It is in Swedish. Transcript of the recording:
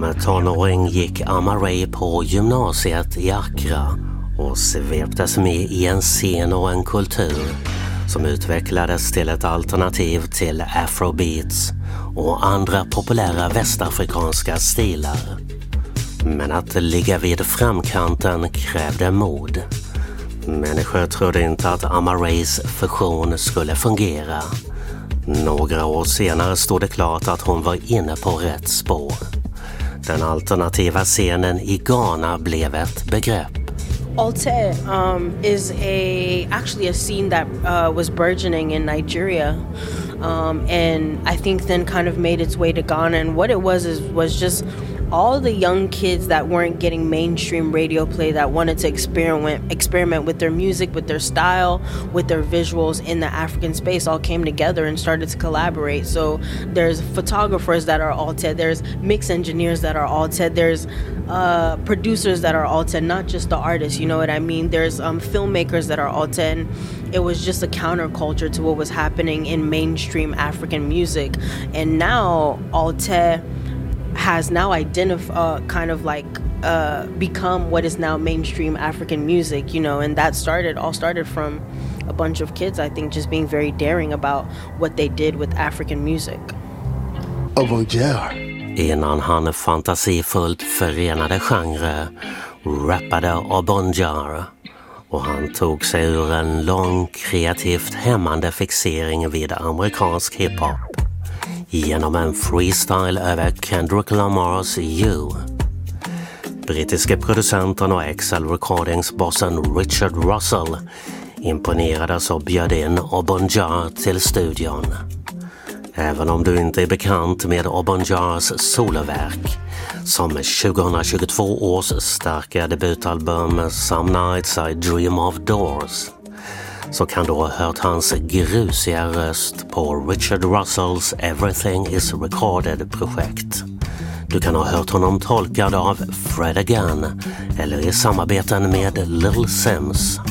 Som tonåring gick Ama-Ray på gymnasiet i Accra och sveptes med i en scen och en kultur som utvecklades till ett alternativ till afrobeats och andra populära västafrikanska stilar. Men att ligga vid framkanten krävde mod. Människor trodde inte att Ama-Rays fusion skulle fungera. Några år senare stod det klart att hon var inne på rätt spår. Den alternativa scenen i Ghana blev ett begrepp. Alté is actually a scene that was burgeoning in Nigeria, and I think then kind of made its way to Ghana. And what it was just all the young kids that weren't getting mainstream radio play, that wanted to experiment with their music, with their style, with their visuals in the African space, all came together and started to collaborate. So there's photographers that are Alté, there's mix engineers that are Alté, there's producers that are Alté, not just the artists, you know what I mean? There's filmmakers that are Alté, and it was just a counterculture to what was happening in mainstream African music. And now Alté has now become what is now mainstream African music, you know, and that started from a bunch of kids, I think, just being very daring about what they did with African music. Innan han fantasifullt förenade genre rappade Obonjar, och han tog sig ur en lång kreativt hämmande fixering vid amerikansk hiphop genom en freestyle över Kendrick Lamars You. Brittiske producenten och XL Recordings-bossen Richard Russell imponerades och bjöd in Obonjar till studion. Även om du inte är bekant med Obonjars soloverk, som 2022 års starka debutalbum Some Nights I Dream of Doors, så kan du ha hört hans grusiga röst på Richard Russells Everything is Recorded-projekt. Du kan ha hört honom tolkad av Fred Again eller i samarbeten med Lil Sims.